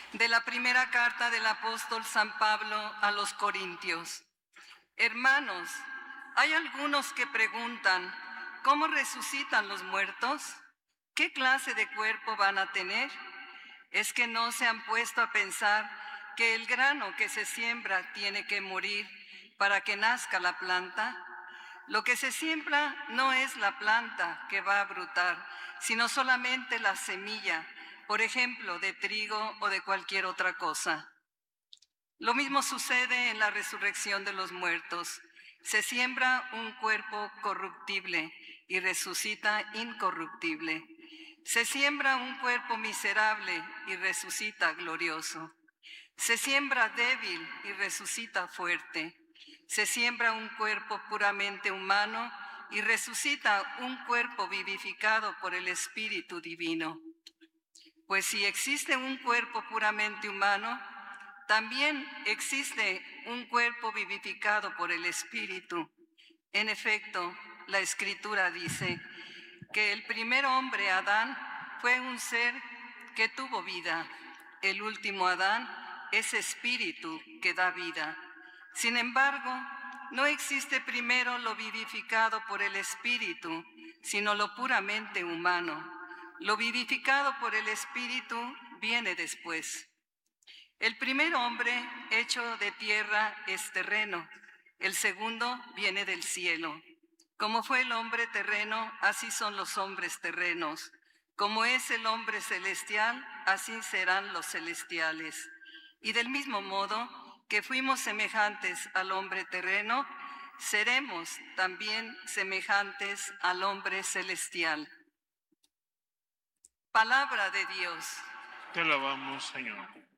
De la primera carta del apóstol San Pablo a los Corintios. Hermanos, hay algunos que preguntan, ¿cómo resucitan los muertos? ¿Qué clase de cuerpo van a tener? ¿Es que no se han puesto a pensar que el grano que se siembra tiene que morir para que nazca la planta? Lo que se siembra no es la planta que va a brotar, sino solamente la semilla, por ejemplo, de trigo o de cualquier otra cosa. Lo mismo sucede en la resurrección de los muertos. Se siembra un cuerpo corruptible y resucita incorruptible. Se siembra un cuerpo miserable y resucita glorioso. Se siembra débil y resucita fuerte. Se siembra un cuerpo puramente humano y resucita un cuerpo vivificado por el Espíritu Divino. Pues si existe un cuerpo puramente humano, también existe un cuerpo vivificado por el Espíritu. En efecto, la Escritura dice que el primer hombre, Adán, fue un ser que tuvo vida. El último Adán es espíritu que da vida. Sin embargo, no existe primero lo vivificado por el Espíritu, sino lo puramente humano. Lo vivificado por el Espíritu viene después. El primer hombre hecho de tierra es terreno, el segundo viene del cielo. Como fue el hombre terreno, así son los hombres terrenos. Como es el hombre celestial, así serán los celestiales. Y del mismo modo que fuimos semejantes al hombre terreno, seremos también semejantes al hombre celestial. Palabra de Dios. Te alabamos, Señor.